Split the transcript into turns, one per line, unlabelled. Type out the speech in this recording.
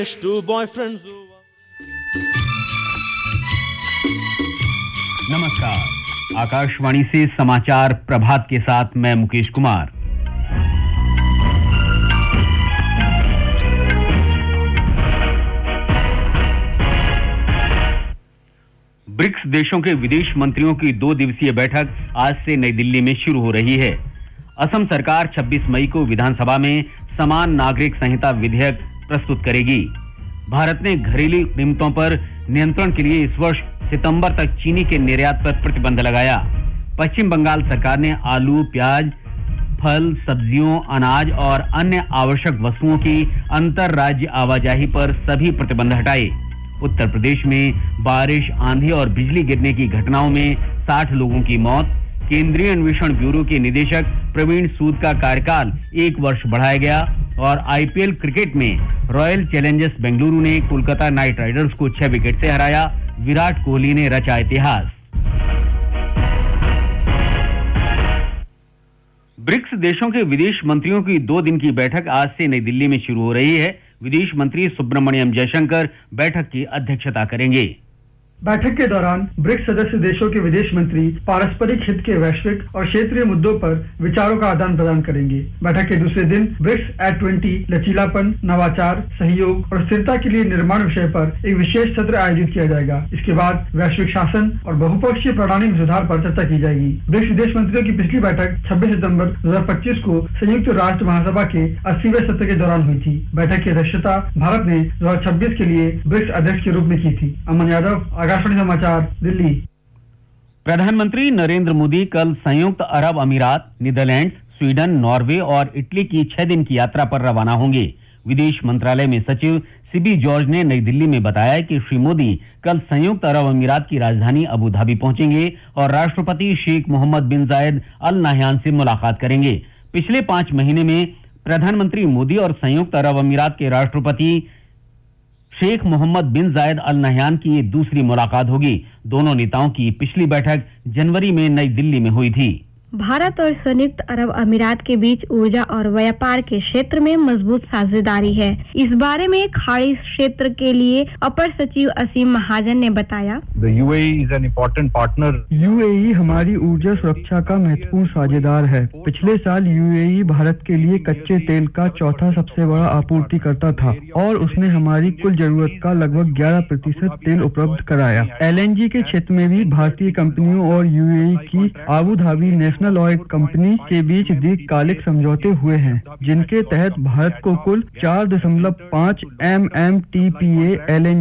Two boyfriends.
नमस्कार, आकाशवाणी से समाचार प्रभात के साथ मैं मुकेश कुमार। ब्रिक्स देशों के विदेश मंत्रियों की 2 दिवसीय बैठक आज से नई दिल्ली में शुरू हो रही है। असम सरकार 26 मई को विधानसभा में समान नागरिक संहिता विधेयक प्रस्तुत करेगी। भारत ने घरेलू कीमतों पर नियंत्रण के लिए इस वर्ष सितंबर तक चीनी के निर्यात पर प्रतिबंध लगाया। पश्चिम बंगाल सरकार ने आलू, प्याज, फल, सब्जियों, अनाज और अन्य आवश्यक वस्तुओं की अंतर राज्य आवाजाही पर सभी प्रतिबंध हटाए। उत्तर प्रदेश में बारिश, आंधी और बिजली गिरने की घटनाओं में 60 लोगों की मौत। केंद्रीय अन्वेषण ब्यूरो के निदेशक प्रवीण सूद का कार्यकाल 1 वर्ष बढ़ाया गया। और आईपीएल क्रिकेट में रॉयल चैलेंजर्स बेंगलुरु ने कोलकाता नाइट राइडर्स को 6 विकेट से हराया। विराट कोहली ने रचा इतिहास। ब्रिक्स देशों के विदेश मंत्रियों की 2 दिन की बैठक आज से नई दिल्ली में शुरू हो रही है। विदेश मंत्री सुब्रमण्यम जयशंकर बैठक की अध्यक्षता करेंगे।
बैठक के दौरान ब्रिक्स सदस्य देशों के विदेश मंत्री पारस्परिक हित के वैश्विक और क्षेत्रीय मुद्दों पर विचारों का आदान प्रदान करेंगे। बैठक के दूसरे दिन ब्रिक्स @20 लचीलापन, नवाचार, सहयोग और स्थिरता के लिए निर्माण विषय पर एक विशेष सत्र आयोजित किया जाएगा। इसके बाद वैश्विक शासन और बहुपक्षीय प्रणाली में सुधार पर चर्चा की जाएगी। ब्रिक्स विदेश मंत्रियों की पिछली बैठक 26 सितंबर 2025 को संयुक्त राष्ट्र महासभा के 80वें सत्र के दौरान हुई थी। बैठक की अध्यक्षता भारत ने 2026 के लिए ब्रिक्स अध्यक्ष के रूप में की थी। अमन यादव, आकाशवाणी समाचार, दिल्ली।
प्रधानमंत्री नरेंद्र मोदी कल संयुक्त अरब अमीरात, नीदरलैंड्स, स्वीडन, नॉर्वे और इटली की 6 दिन की यात्रा पर रवाना होंगे। विदेश मंत्रालय में सचिव सीबी जॉर्ज ने नई दिल्ली में बताया कि श्री मोदी कल संयुक्त अरब अमीरात की राजधानी अबू धाबी पहुंचेंगे और राष्ट्रपति शेख मोहम्मद बिन जायद अल नाह्यान से मुलाकात करेंगे। पिछले 5 महीने में प्रधानमंत्री मोदी और संयुक्त अरब अमीरात के राष्ट्रपति शेख मोहम्मद बिन जायद अल नाह्यान की ये दूसरी मुलाकात होगी। दोनों नेताओं की पिछली बैठक जनवरी में नई दिल्ली में हुई थी।
भारत और संयुक्त अरब अमीरात के बीच ऊर्जा और व्यापार के क्षेत्र में मजबूत साझेदारी है। इस बारे में खाड़ी क्षेत्र के लिए अपर सचिव असीम महाजन ने बताया,
The UAE is an important partner.
UAE हमारी ऊर्जा सुरक्षा का महत्वपूर्ण साझेदार है। पिछले साल UAE भारत के लिए कच्चे तेल का चौथा सबसे बड़ा आपूर्तिकर्ता था और उसने हमारी कुल जरूरत का लगभग 11% तेल उपलब्ध कराया। LNG के क्षेत्र में भी भारतीय कंपनियों और UAE की Abu Dhabi national oil company के बीच दीर्घकालिक समझौते हुए हैं, जिनके तहत भारत को कुल 4.5 MMTPA LNG